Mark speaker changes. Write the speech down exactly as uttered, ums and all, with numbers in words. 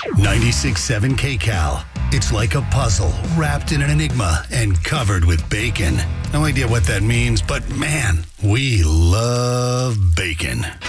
Speaker 1: ninety-six point seven K C A L. It's like a puzzle wrapped in an enigma and covered with bacon. No idea what that means, but man, we love bacon.